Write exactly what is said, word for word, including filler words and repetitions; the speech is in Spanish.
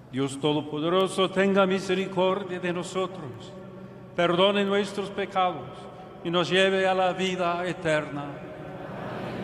Dios Todopoderoso, tenga misericordia de nosotros, perdone nuestros pecados y nos lleve a la vida eterna.